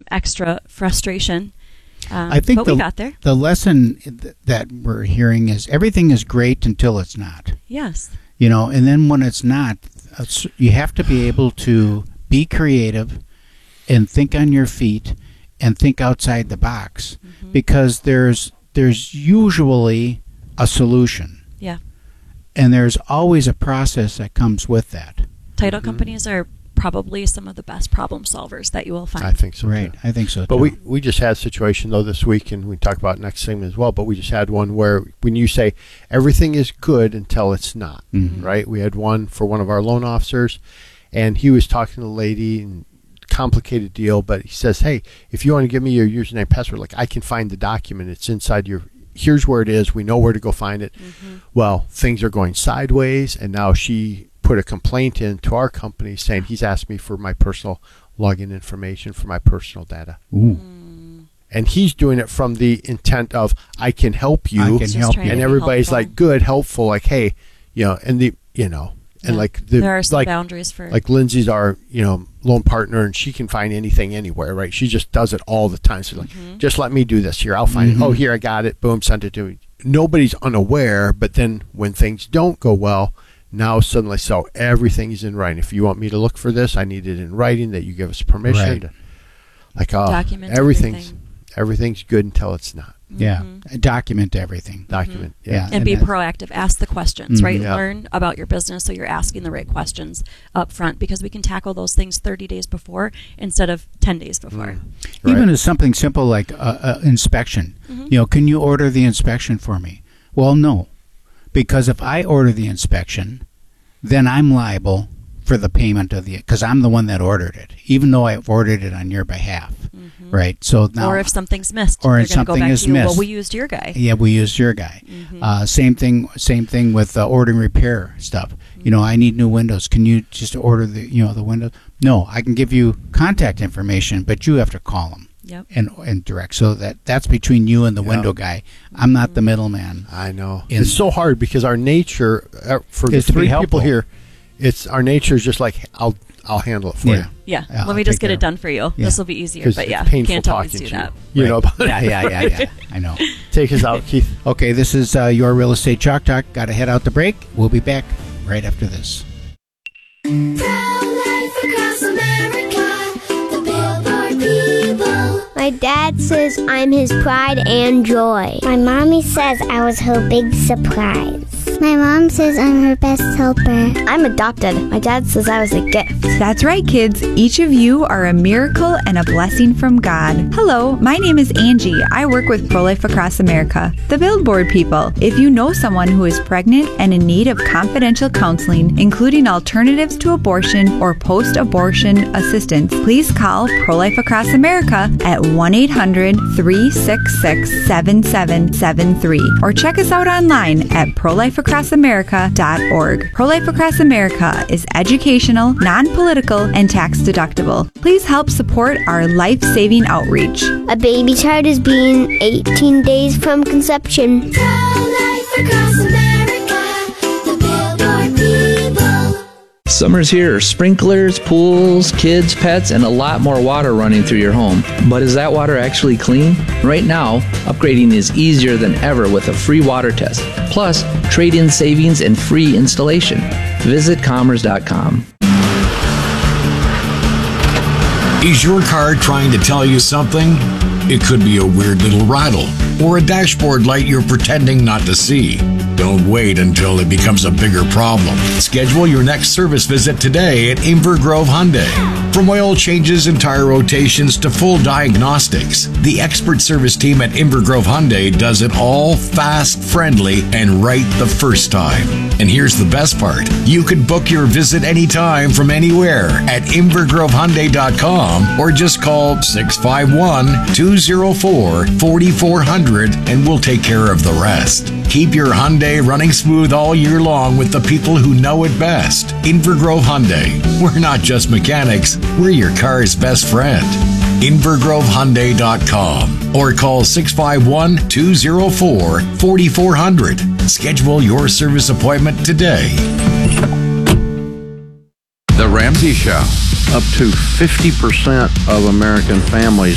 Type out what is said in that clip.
extra frustration. I think but we got there. The lesson that we're hearing is everything is great until it's not. Yes. And then when it's not, you have to be able to be creative and think on your feet and think outside the box, because there's usually a solution. Yeah. And there's always a process that comes with that. Title companies are probably some of the best problem solvers that you will find. I think so, right? too. I think so, but too. we just had a situation, though, this week, and we talk about it next segment as well, but we just had one where when you say everything is good until it's not, right? We had one for one of our loan officers, and he was talking to the lady, and complicated deal, but he says, hey, if you want to give me your username password, like I can find the document. It's inside here's where it is. We know where to go find it. Well, things are going sideways, and now she put a complaint in to our company saying he's asked me for my personal login information for my personal data. Ooh. And he's doing it from the intent of I can help you. I can help you. And everybody's like good, helpful, like, hey, and like there are some boundaries for like Lindsay's our loan partner, and she can find anything anywhere, right? She just does it all the time. So like, just let me do this here. I'll find it. Oh, here, I got it. Boom, sent it to me. Nobody's unaware, but then when things don't go well, now suddenly, so everything is in writing. If you want me to look for this, I need it in writing that you give us permission. Right. Like document everything's good until it's not. Yeah, document everything. Document, and be proactive. Ask the questions, right? Yeah. Learn about your business so you're asking the right questions up front, because we can tackle those things 30 days before instead of 10 days before. Even as something simple like inspection. Can you order the inspection for me? Well, no, because if I order the inspection, then I'm liable for the payment of because I'm the one that ordered it, even though I've ordered it on your behalf. Right. So now, or if something's missed, or if something is missed, missed. Well, we used your guy. Yeah, we used your guy. Same thing with ordering repair stuff. I need new windows. Can you just order the windows? No, I can give you contact information, but you have to call them. Yep. And direct. So that's between you and the window guy. I'm not the middleman. I know. It's so hard because our nature for the three people here, our nature is just like I'll handle it for you. Yeah. Let me just get it done for you. This will be easier. But it's painful can't always do that. You know about it. Yeah. I know. Take us out, Keith. Okay, this is your Real Estate Chalk Talk. Got to head out to break. We'll be back right after this. Pro-life across America, the Billboard people. My dad says I'm his pride and joy. My mommy says I was her big surprise. My mom says I'm her best helper. I'm adopted. My dad says I was a gift. That's right, kids. Each of you are a miracle and a blessing from God. Hello, my name is Angie. I work with Pro-Life Across America, the Billboard people. If you know someone who is pregnant and in need of confidential counseling, including alternatives to abortion or post-abortion assistance, please call Pro-Life Across America at 1-800-366-7773 or check us out online at prolifeacrossamerica.org. Pro-Life Across America is educational, non-political, and tax-deductible. Please help support our life-saving outreach. A baby's heart is being 18 days from conception. Pro-Life Across America, the Billboard people. Summer's here. Sprinklers, pools, kids, pets, and a lot more water running through your home. But is that water actually clean? Right now, upgrading is easier than ever with a free water test. Plus, trade-in savings and free installation. Visit commerce.com. Is your car trying to tell you something? It could be a weird little rattle or a dashboard light you're pretending not to see. Don't wait until it becomes a bigger problem. Schedule your next service visit today at Inver Grove Hyundai. From oil changes and tire rotations to full diagnostics, the expert service team at Inver Grove Hyundai does it all fast, friendly, and right the first time. And here's the best part. You can book your visit anytime from anywhere at invergrovehyundai.com or just call 651-204-4400 and we'll take care of the rest. Keep your Hyundai running smooth all year long with the people who know it best. Inver Grove Hyundai. We're not just mechanics, we're your car's best friend. invergrovehyundai.com or call 651-204-4400. Schedule your service appointment today. The Ramsey Show. Up to 50% of American families